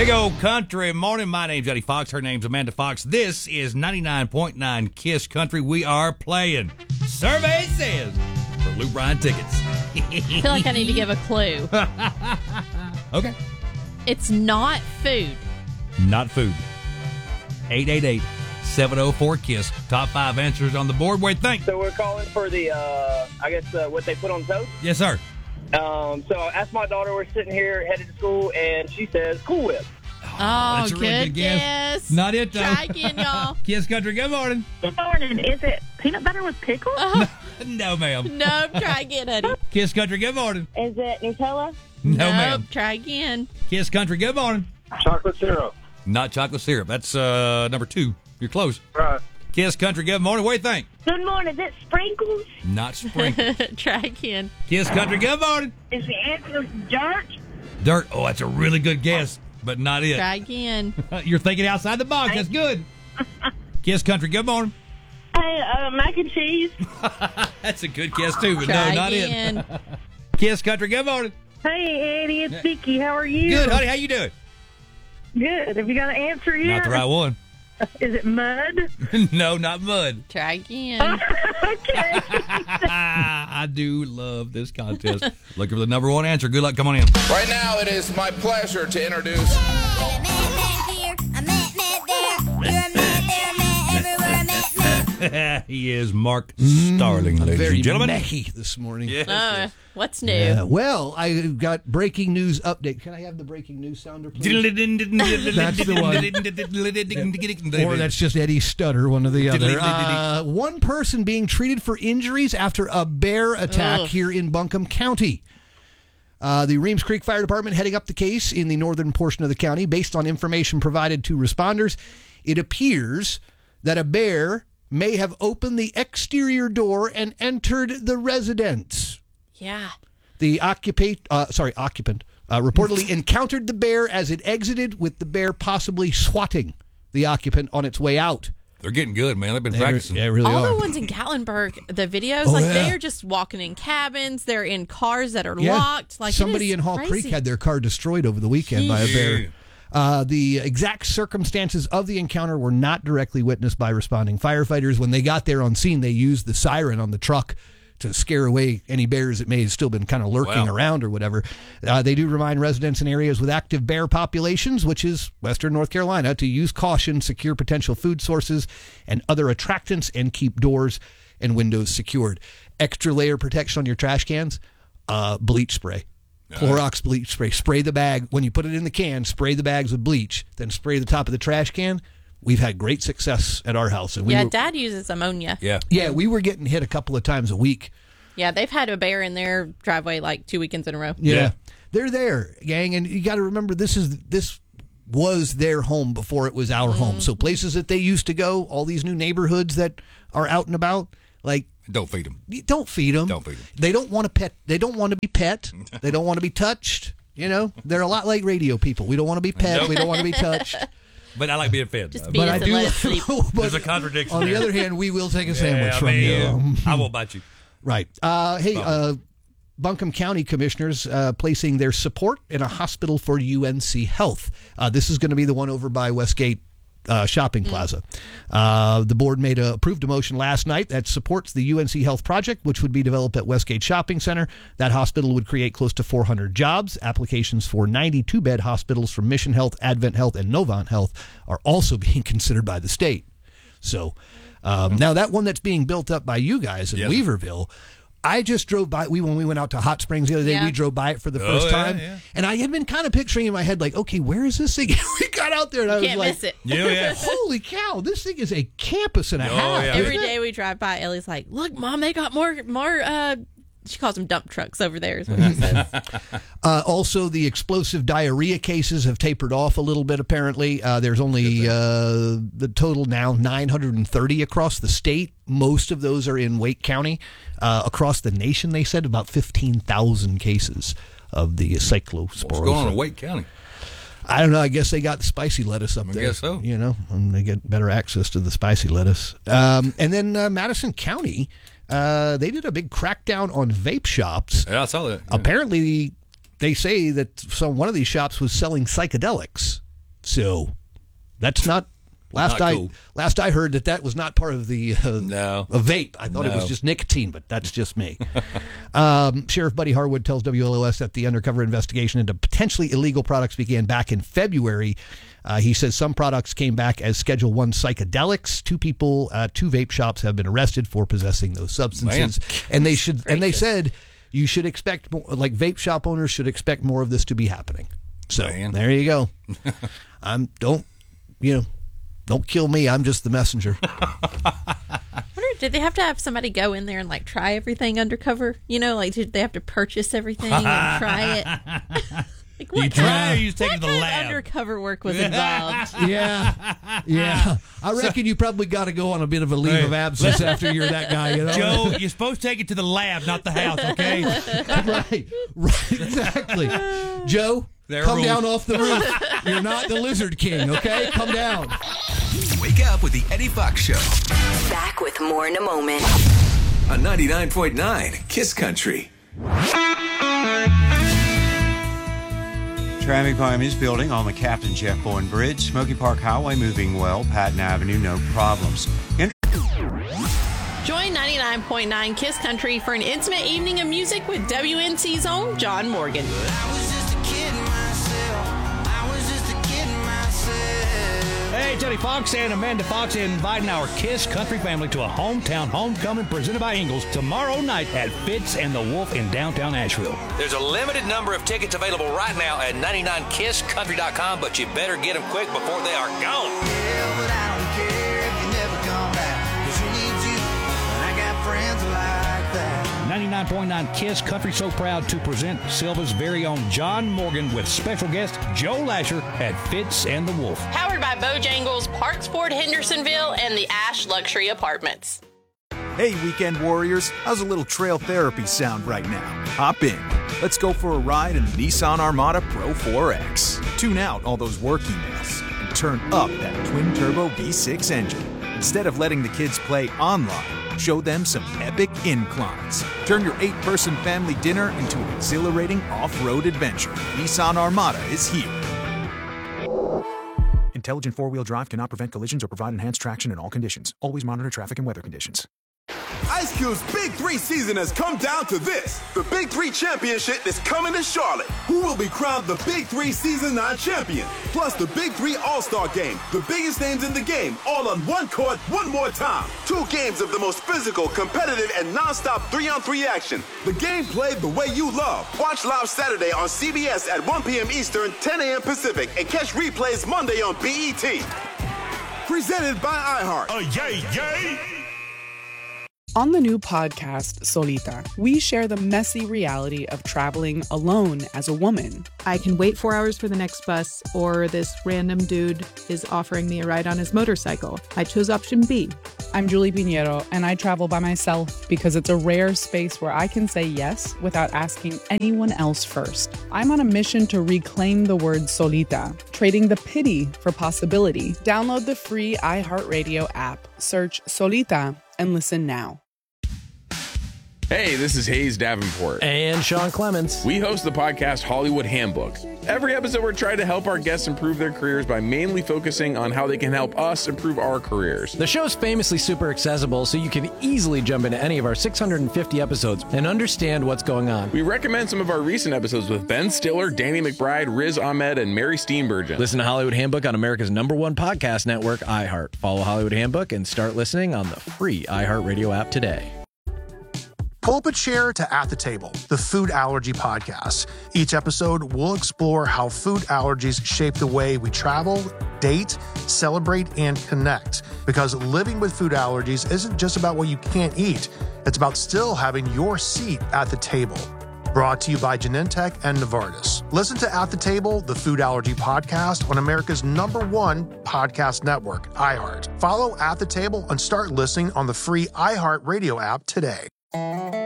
Big old country morning. My name's Eddie Fox. Her name's Amanda Fox. This is 99.9 Kiss Country. We are playing Survey Says for Lou Bryan tickets. I feel like I need to give a clue. Okay. It's not food. Not food. 888-704-KISS. Top 5 answers on the board. What do you think? So we're calling for the, what they put on toast. Yes, sir. So I asked my daughter, we're sitting here headed to school, and she says Cool Whip. Oh, that's a really good guess. Not it, though. Try again, y'all. Kiss Country, good morning. Good morning. Is it peanut butter with pickles? No, ma'am. No, try again, Eddie. Kiss Country, good morning. Is it Nutella? No, Nope, ma'am. try again. Kiss Country, good morning. Chocolate syrup. Not chocolate syrup. That's number 2. You're close. Right. Kiss Country, good morning. What do you think? Good morning. Is it sprinkles? Not sprinkles. Try again. Kiss Country, good morning. Is the answer dirt? Dirt. Oh, that's a really good guess, but not it. Try again. You're thinking outside the box. That's good. Kiss Country, good morning. Hey, mac and cheese. That's a good guess, too, but Try no, not again. it. Kiss Country, good morning. Hey, Eddie, it's Vicky. How are you? Good, honey. How you doing? Good. Have you got an answer yet? Not the right one. Is it mud? No, not mud. Try again. Okay. I do love this contest. Looking for the number 1 answer. Good luck. Come on in. Right now, it is my pleasure to introduce He is Mark Starling, ladies Very and gentlemen. messy this morning. What's new? Well, I got breaking news update. Can I have the breaking news sounder, please? That's the one. Or that's just Eddie Stutter, one or the other. One person being treated for injuries after a bear attack here in Buncombe County. The Reems Creek Fire Department heading up the case in the northern portion of the county. Based on information provided to responders, it appears that a bear may have opened the exterior door and entered the residence. Yeah. The occupant reportedly encountered the bear as it exited, with the bear possibly swatting the occupant on its way out. They're getting good, man. They've been practicing. Yeah, really All are. the ones in Gatlinburg, the videos, Oh, like yeah. they're just walking in cabins. They're in cars that are locked. Like somebody it is in Hall crazy. Creek had their car destroyed over the weekend by a bear. The exact circumstances of the encounter were not directly witnessed by responding firefighters. When they got there on scene, they used the siren on the truck to scare away any bears that may have still been kind of lurking around or whatever. They do remind residents in areas with active bear populations, which is western North Carolina, to use caution, secure potential food sources and other attractants, and keep doors and windows secured. Extra layer protection on your trash cans, bleach spray. Clorox bleach spray. Spray the bag. When you put it in the can, spray the bags with bleach, then spray the top of the trash can. We've had great success at our house. And Dad uses ammonia. Yeah, we were getting hit a couple of times a week. Yeah, they've had a bear in their driveway like 2 weekends in a row. Yeah. They're there, gang, and you got to remember this was their home before it was our home. So places that they used to go, all these new neighborhoods that are out and about, like, don't feed them. Don't feed them. Don't feed them. They don't want to pet. They don't want to be pet. They don't want to be touched. You know, they're a lot like radio people. We don't want to be pet. Nope. We don't want to be touched. But I like being fed. Just feed us and let us sleep. There's a contradiction On the there. other hand, we will take a sandwich Yeah, from you. I won't bite you. Right. Buncombe County commissioners placing their support in a hospital for UNC Health. This is going to be the one over by Westgate Shopping Plaza. The board approved a motion last night that supports the UNC Health project, which would be developed at Westgate Shopping Center. That hospital would create close to 400 jobs. Applications for 92-bed hospitals from Mission Health, Advent Health, and Novant Health are also being considered by the state. So now that one that's being built up by you guys in Weaverville, I just drove by. When we went out to Hot Springs the other day, we drove by it for the first time. Yeah. And I had been kind of picturing in my head, like, okay, where is this thing? We got out there and I was Can't like, miss it. Yeah. holy cow, this thing is a campus and a half. Yeah. Every day we drive by, Ellie's like, look, Mom, they got more she calls them dump trucks over there is what she says. Also, the explosive diarrhea cases have tapered off a little bit, apparently. There's only the total now 930 across the state. Most of those are in Wake County. Across the nation, they said about 15,000 cases of the cyclosporosis. What's going on in Wake County? I don't know. I guess they got the spicy lettuce up there. I guess so. You know, and they get better access to the spicy lettuce. And then Madison County, they did a big crackdown on vape shops. Yeah, I saw that. Yeah. Apparently, they say that one of these shops was selling psychedelics So that's not. Last I heard that was not part of the No. a vape. I thought it was just nicotine, but that's just me. Sheriff Buddy Harwood tells WLOS that the undercover investigation into potentially illegal products began back in February. He says some products came back as Schedule 1 psychedelics. 2 people, 2 vape shops have been arrested for possessing those substances, and they should. And they said you should expect more, like vape shop owners should expect more of this to be happening. So there you go. Don't kill me. I'm just the messenger. Did they have to have somebody go in there and like try everything undercover? Did they have to purchase everything and try it? Like, what you take it to the lab. Undercover work was involved. Yeah. I reckon you probably got to go on a bit of a leave of absence after you're that guy. Joe, you're supposed to take it to the lab, not the house, okay? Right, exactly. Joe, come down off the roof. You're not the Lizard King, okay? Come down. Wake up with the Eddie Fox Show. Back with more in a moment. On 99.9 Kiss Country. Traffic volume is building on the Captain Jeff Bowen Bridge. Smoky Park Highway moving well. Patton Avenue, no problems. Join 99.9 Kiss Country for an intimate evening of music with WNC's own John Morgan. Hey, Teddy Fox and Amanda Fox inviting our Kiss Country family to a hometown homecoming presented by Ingles tomorrow night at Fitz and the Wolf in downtown Asheville. There's a limited number of tickets available right now at 99kisscountry.com, but you better get them quick before they are gone. Yeah, but I don't care if you never come back, 'cause you need you, and I got friends like that. 99.9 Kiss Country so proud to present Silva's very own John Morgan with special guest Joe Lasher at Fitz and the Wolf. Powered by Bojangles, Parks Ford Hendersonville, and the Ash Luxury Apartments. Hey, weekend warriors, how's a little trail therapy sound right now? Hop in. Let's go for a ride in the Nissan Armada Pro 4X. Tune out all those work emails and turn up that twin-turbo V6 engine. Instead of letting the kids play online, show them some epic inclines. Turn your 8-person family dinner into an exhilarating off-road adventure. Nissan Armada is here. Intelligent four-wheel drive cannot prevent collisions or provide enhanced traction in all conditions. Always monitor traffic and weather conditions. Ice Cube's Big 3 season has come down to this. The Big 3 Championship is coming to Charlotte. Who will be crowned the Big 3 Season 9 champion? Plus the Big 3 All-Star Game. The biggest names in the game, all on one court, one more time. 2 games of the most physical, competitive, and non-stop 3-on-3 action. The game played the way you love. Watch live Saturday on CBS at 1 p.m. Eastern, 10 a.m. Pacific, and catch replays Monday on BET. Presented by iHeart. Yay, yay! On the new podcast, Solita, we share the messy reality of traveling alone as a woman. I can wait 4 hours for the next bus, or this random dude is offering me a ride on his motorcycle. I chose option B. I'm Julie Pinheiro, and I travel by myself because it's a rare space where I can say yes without asking anyone else first. I'm on a mission to reclaim the word solita, trading the pity for possibility. Download the free iHeartRadio app, search Solita, and listen now. Hey, this is Hayes Davenport. And Sean Clements. We host the podcast Hollywood Handbook. Every episode, we're trying to help our guests improve their careers by mainly focusing on how they can help us improve our careers. The show's famously super accessible, so you can easily jump into any of our 650 episodes and understand what's going on. We recommend some of our recent episodes with Ben Stiller, Danny McBride, Riz Ahmed, and Mary Steenburgen. Listen to Hollywood Handbook on America's #1 podcast network, iHeart. Follow Hollywood Handbook and start listening on the free iHeartRadio app today. Pull up a chair to At the Table, the food allergy podcast. Each episode, we'll explore how food allergies shape the way we travel, date, celebrate, and connect. Because living with food allergies isn't just about what you can't eat. It's about still having your seat at the table. Brought to you by Genentech and Novartis. Listen to At the Table, the food allergy podcast on America's #1 podcast network, iHeart. Follow At the Table and start listening on the free iHeart Radio app today.